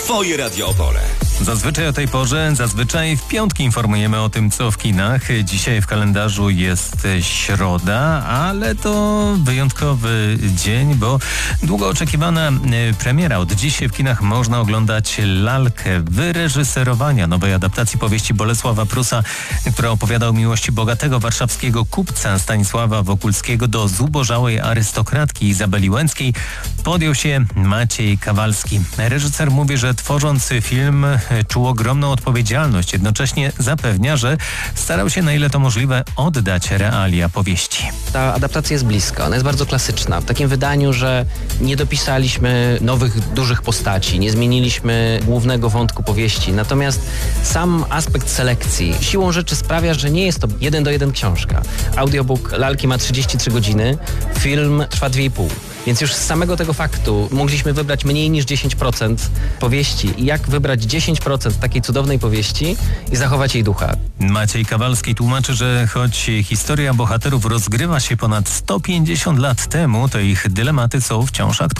Twoje Radio Opole. Zazwyczaj o tej porze, zazwyczaj w piątki informujemy o tym, co w kinach. Dzisiaj w kalendarzu jest środa, ale to wyjątkowy dzień, bo długo oczekiwana premiera. Od dziś w kinach można oglądać lalkę wyreżyserowania nowej adaptacji powieści Bolesława Prusa, która opowiada o miłości bogatego warszawskiego kupca Stanisława Wokulskiego do zubożałej arystokratki Izabeli Łęckiej. Podjął się Maciej Kawalski. Reżyser mówi, że tworząc film czuł ogromną odpowiedzialność. Jednocześnie zapewnia, że starał się na ile to możliwe oddać realia powieści. Ta adaptacja jest bliska, ona jest bardzo klasyczna. W takim wydaniu, że nie dopisaliśmy nowych, dużych postaci, nie zmieniliśmy głównego wątku powieści. Natomiast sam aspekt selekcji siłą rzeczy sprawia, że nie jest to 1:1 książka. Audiobook lalki ma 33 godziny, film trwa 2,5. Więc już z samego tego faktu mogliśmy wybrać mniej niż 10% powieści. I jak wybrać 10% takiej cudownej powieści i zachować jej ducha? Maciej Kawalski tłumaczy, że choć historia bohaterów rozgrywa się ponad 150 lat temu, to ich dylematy są wciąż aktualne.